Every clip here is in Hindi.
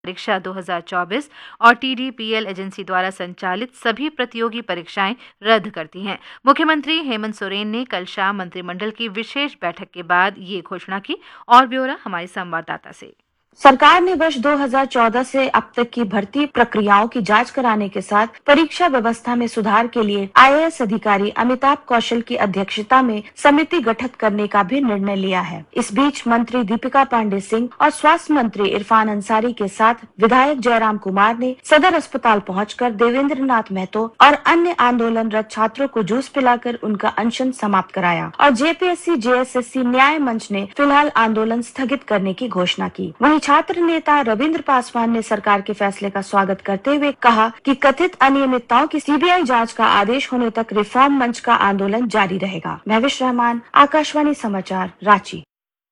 परीक्षा 2024 और TDPL एजेंसी द्वारा संचालित सभी प्रतियोगी परीक्षाएं रद्द करती हैं। मुख्यमंत्री हेमंत सोरेन ने कल शाम मंत्रिमंडल की विशेष बैठक के बाद ये घोषणा की। और ब्यौरा हमारे संवाददाता से। सरकार ने वर्ष 2014 से अब तक की भर्ती प्रक्रियाओं की जांच कराने के साथ परीक्षा व्यवस्था में सुधार के लिए IAS अधिकारी अमिताभ कौशल की अध्यक्षता में समिति गठित करने का भी निर्णय लिया है। इस बीच मंत्री दीपिका पांडे सिंह और स्वास्थ्य मंत्री इरफान अंसारी के साथ विधायक जयराम कुमार ने सदर अस्पताल पहुंचकर देवेंद्र नाथ महतो और अन्य आंदोलनरत छात्रों को जूस पिलाकर उनका अनशन समाप्त कराया और JPSC JSSC न्याय मंच ने फिलहाल आंदोलन स्थगित करने की घोषणा की। वहीं छात्र नेता रविंद्र पासवान ने सरकार के फैसले का स्वागत करते हुए कहा कि कथित अनियमितताओं की CBI जांच का आदेश होने तक रिफॉर्म मंच का आंदोलन जारी रहेगा। महविश रहमान, आकाशवाणी समाचार, रांची।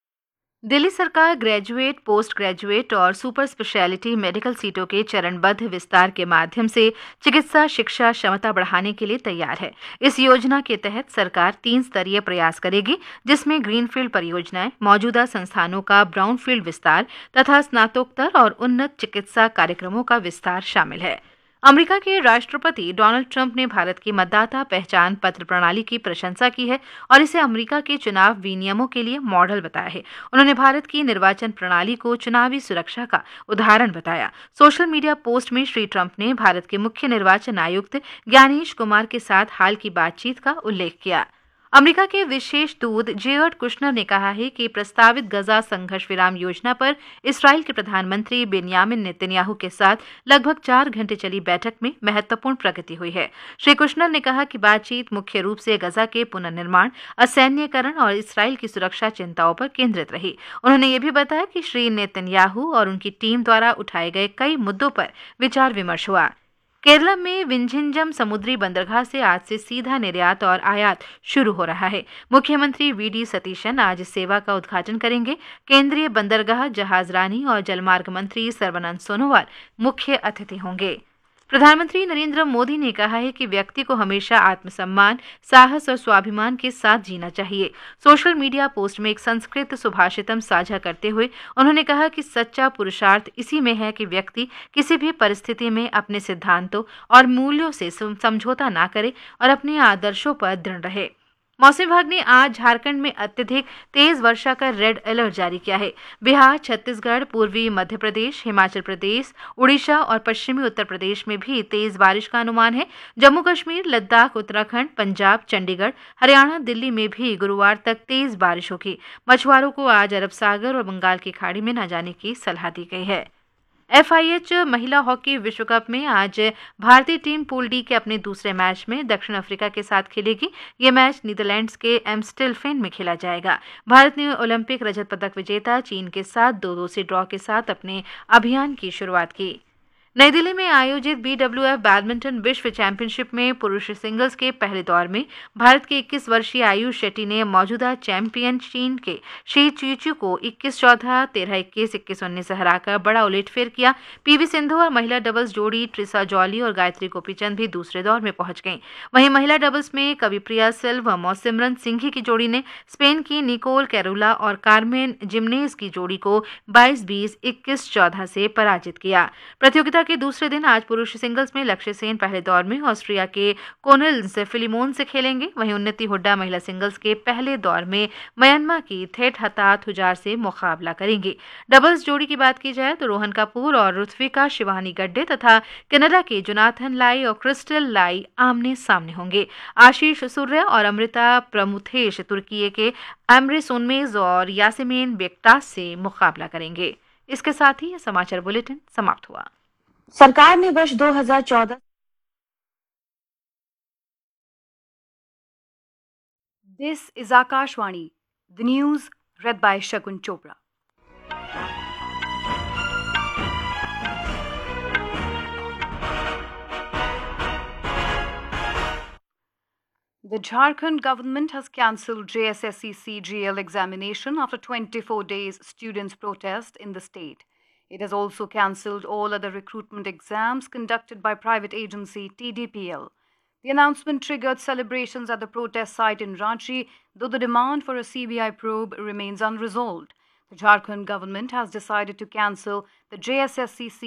दिल्ली सरकार ग्रेजुएट, पोस्ट ग्रेजुएट और सुपर स्पेशलिटी मेडिकल सीटों के चरणबद्ध विस्तार के माध्यम से चिकित्सा शिक्षा क्षमता बढ़ाने के लिए तैयार है। इस योजना के तहत सरकार 3 स्तरीय प्रयास करेगी, जिसमें ग्रीनफील्ड परियोजनाएं, मौजूदा संस्थानों का ब्राउनफील्ड विस्तार तथा स्नातकोत्तर और उन्नत चिकित्सा कार्यक्रमों का विस्तार शामिल है। अमेरिका के राष्ट्रपति डोनाल्ड ट्रंप ने भारत की मतदाता पहचान पत्र प्रणाली की प्रशंसा की है और इसे अमेरिका के चुनाव विनियमों के लिए मॉडल बताया है। उन्होंने भारत की निर्वाचन प्रणाली को चुनावी सुरक्षा का उदाहरण बताया। सोशल मीडिया पोस्ट में श्री ट्रंप ने भारत के मुख्य निर्वाचन आयुक्त ज्ञानेश कुमार के साथ हाल की बातचीत का उल्लेख किया। अमेरिका के विशेष दूत जेयर्ड कुशनर ने कहा है कि प्रस्तावित गजा संघर्ष विराम योजना पर इस्राएल के प्रधानमंत्री बेंयामिन नेतन्याहू के साथ लगभग 4 घंटे चली बैठक में महत्वपूर्ण प्रगति हुई है। श्री कुशनर ने कहा कि बातचीत मुख्य रूप से गजा के पुनर्निर्माण, असैन्यकरण और इस्राएल की सुरक्षा चिंताओं पर केंद्रित रही। उन्होंने ये भी बताया कि श्री नेतन्याहू और उनकी टीम द्वारा उठाए गए कई मुद्दों पर विचार विमर्श हुआ। केरला में विंझिंजम समुद्री बंदरगाह से आज से सीधा निर्यात और आयात शुरू हो रहा है। मुख्यमंत्री VD सतीशन आज इस सेवा का उद्घाटन करेंगे। केंद्रीय बंदरगाह, जहाजरानी और जलमार्ग मंत्री सर्बानंद सोनोवाल मुख्य अतिथि होंगे। प्रधानमंत्री नरेंद्र मोदी ने कहा है कि व्यक्ति को हमेशा आत्मसम्मान, साहस और स्वाभिमान के साथ जीना चाहिए। सोशल मीडिया पोस्ट में एक संस्कृत सुभाषितम साझा करते हुए उन्होंने कहा कि सच्चा पुरुषार्थ इसी में है कि व्यक्ति किसी भी परिस्थिति में अपने सिद्धांतों और मूल्यों से समझौता ना करे और अपने आदर्शों पर दृढ़ रहे। मौसम विभाग ने आज झारखंड में अत्यधिक तेज वर्षा का रेड अलर्ट जारी किया है। बिहार, छत्तीसगढ़, पूर्वी मध्य प्रदेश, हिमाचल प्रदेश, उड़ीसा और पश्चिमी उत्तर प्रदेश में भी तेज बारिश का अनुमान है। जम्मू कश्मीर, लद्दाख, उत्तराखंड, पंजाब, चंडीगढ़, हरियाणा, दिल्ली में भी गुरुवार तक तेज बारिश होगी। मछुआरों को आज अरब सागर और बंगाल की खाड़ी में न जाने की सलाह दी गई है। FIH महिला हॉकी विश्व कप में आज भारतीय टीम पूल D के अपने दूसरे मैच में दक्षिण अफ्रीका के साथ खेलेगी। ये मैच नीदरलैंड्स के एम्स्टेलफेन में खेला जाएगा। भारत ने ओलंपिक रजत पदक विजेता चीन के साथ 2-2 से ड्रॉ के साथ अपने अभियान की शुरुआत की। नई दिल्ली में आयोजित BWF बैडमिंटन विश्व चैंपियनशिप में पुरुष सिंगल्स के पहले दौर में भारत के 21 वर्षीय आयुष शेट्टी ने मौजूदा चैंपियन चीन के शी चुईचू को 21-14, 13-21, 21-19 से हराकर बड़ा उलटफेर किया। PV सिंधु और महिला डबल्स जोड़ी ट्रिसा जॉली और गायत्री गोपीचंद भी दूसरे दौर में पहुंच गईं। वहीं महिला डबल्स में कविप्रिया सिल्वम और सिमरन सिंघी की जोड़ी ने स्पेन की निकोल कैरोला और कार्मेन जिमनेज की जोड़ी को 22-20, 21-14 से पराजित किया। प्रतियोगिता के दूसरे दिन आज पुरुष सिंगल्स में लक्ष्य सेन पहले दौर में ऑस्ट्रिया के कोनिल से फिलिमोन से खेलेंगे। वहीं उन्नति हुड्डा महिला सिंगल्स के पहले दौर में म्यांमार की थेट हतात हुजार से मुकाबला करेंगे। डबल्स जोड़ी की बात की जाए तो रोहन कपूर और ऋत्विका शिवानी गड्डे तथा कनाडा के जोनाथन लाई और क्रिस्टल लाई आमने सामने होंगे। आशीष सूर्य और अमृता प्रमुथेश तुर्की के एमरे सोनमेज और यासेमीन बेक्टास से मुकाबला करेंगे। इसके साथ ही यह समाचार बुलेटिन समाप्त हुआ। सरकार ने वर्ष 2014। This is Akashvani, the news read by Shagun Chopra. The Jharkhand government has cancelled JSSC CGL examination after 24 days students' protest in the state. It has also cancelled all other recruitment exams conducted by private agency TDPL. The announcement triggered celebrations at the protest site in Ranchi, though the demand for a CBI probe remains unresolved. The Jharkhand government has decided to cancel the JSSCC